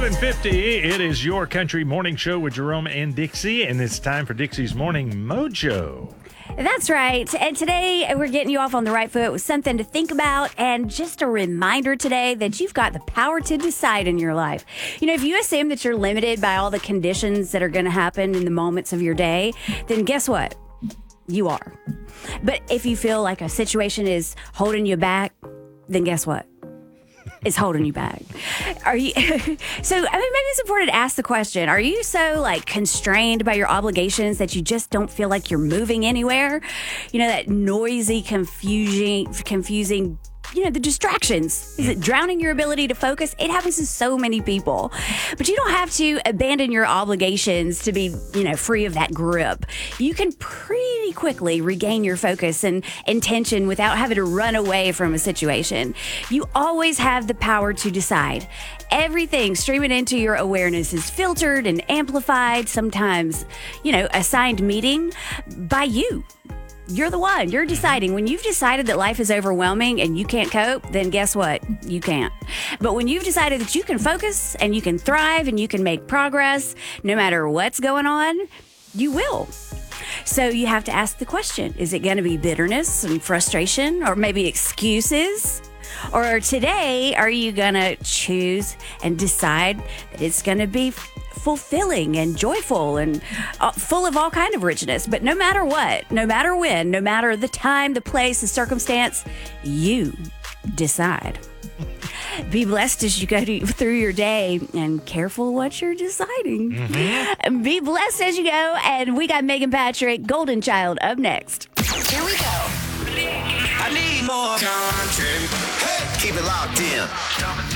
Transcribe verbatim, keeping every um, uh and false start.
seven fifty, it is your country morning show with Jerome and Dixie, and it's time for Dixie's Morning Mojo. That's right. And today we're getting you off on the right foot with something to think about and just a reminder today that you've got the power to decide in your life. You know, if you assume that you're limited by all the conditions that are going to happen in the moments of your day, then guess what? You are. But if you feel like a situation is holding you back, then guess what? It's holding you back. Are you? So, I mean, maybe it's important to ask the question, are you so like constrained by your obligations that you just don't feel like you're moving anywhere? You know, that noisy, confusing, confusing, you know, the distractions. Is it drowning your ability to focus? It happens to so many people. But you don't have to abandon your obligations to be, you know, free of that grip. You can pretty quickly regain your focus and intention without having to run away from a situation. You always have the power to decide. Everything streaming into your awareness is filtered and amplified, sometimes, you know, assigned meaning by you. You're the one. You're deciding. When you've decided that life is overwhelming and you can't cope, then guess what? You can't. But when you've decided that you can focus and you can thrive and you can make progress no matter what's going on, you will. So you have to ask the question, is it going to be bitterness and frustration or maybe excuses? Or today, are you going to choose and decide that it's going to be fulfilling and joyful and uh, full of all kind of richness? But no matter what, no matter when, no matter the time, the place, the circumstance, you decide. Be blessed as you go to, through your day, and careful what you're deciding. Mm-hmm. Be blessed as you go. And we got Megan Patrick, Golden Child, up next. Here we go. I need more content. Hey, keep it locked in.